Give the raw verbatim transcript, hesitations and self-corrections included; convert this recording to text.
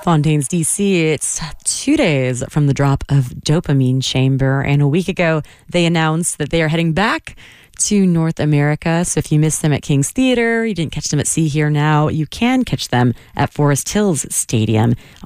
Fontaines, D C, it's two days from the drop of Dopamine Chamber, and a week ago they announced that they are heading back to North America. So if you missed them at King's Theatre, you didn't catch them at See Here Now, you can catch them at Forest Hills Stadium